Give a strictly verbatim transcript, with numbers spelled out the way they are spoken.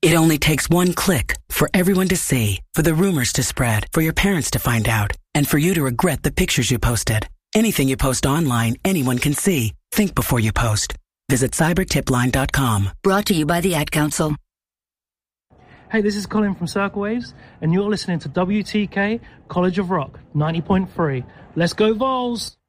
It only takes one click for everyone to see, for the rumors to spread, for your parents to find out, and for you to regret the pictures you posted. Anything you post online, anyone can see. Think before you post. Visit cyber tip line dot com. Brought to you by the Ad Council. Hey, this is Colin from Circle Waves, and you're listening to W T K College of Rock ninety point three. Let's go Vols!